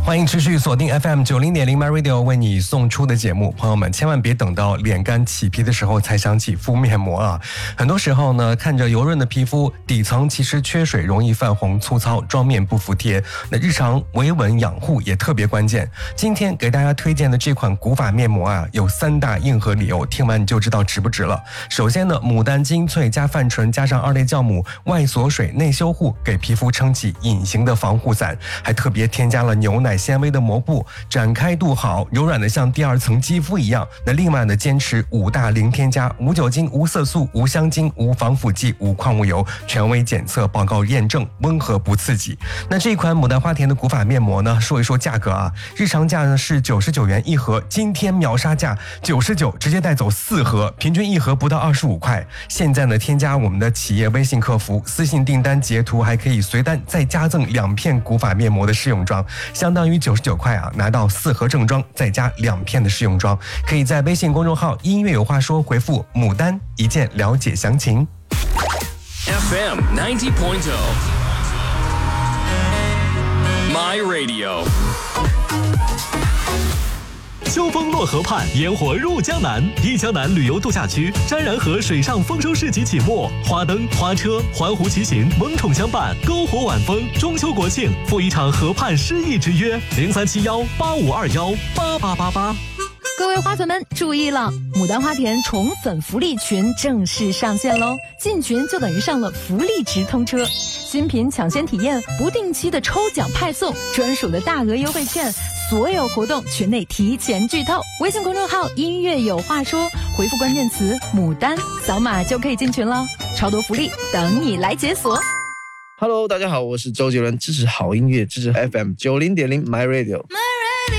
欢迎持续锁定 FM90.0 My Radio 为你送出的节目。朋友们千万别等到脸干起皮的时候才想起敷面膜啊！很多时候呢，看着油润的皮肤，底层其实缺水，容易泛红粗糙，妆面不服帖。那日常维稳养护也特别关键。今天给大家推荐的这款古法面膜啊，有3大硬核理由，听完你就知道值不值了。首先呢，牡丹精粹加泛醇加上2类酵母，外锁水内修护，给皮肤撑起隐形的防护伞，还特别添加了牛奶纤维的膜布，展开度好，柔软的像第2层肌肤一样。那另外呢，坚持5大零添加，无酒精、无色素、无香精、无防腐剂、无矿物油，权威检测报告验证，温和不刺激。那这一款牡丹花田的古法面膜呢，说一说价格啊，日常价呢是99元一盒，今天秒杀价99，直接带走4盒，平均一盒不到25块。现在呢，添加我们的企业微信客服，私信订单截图还可以随单再加赠2片古法面膜的试用装，相当于99块啊，拿到4盒正装，再加2片的试用装。可以在微信公众号音乐有话说回复牡丹一键了解详情。 FM 90.0 My Radio。 秋风落河畔，烟火入江南。忆江南旅游度假区沾然河水上丰收市集启幕，花灯、花车、环湖骑行萌宠相伴，篝火晚风。中秋国庆赴一场河畔诗意之约，037185218888。 各位花粉们注意了，牡丹花田宠粉福利群正式上线喽！进群就等于上了福利直通车，新品抢先体验，不定期的抽奖派送，专属的大额优惠券，所有活动群内提前剧透。微信公众号音乐有话说，回复关键词牡丹，扫码就可以进群了，超多福利等你来解锁。 Hello， 大家好，我是周杰伦，支持好音乐，支持 FM90.0 My Radio。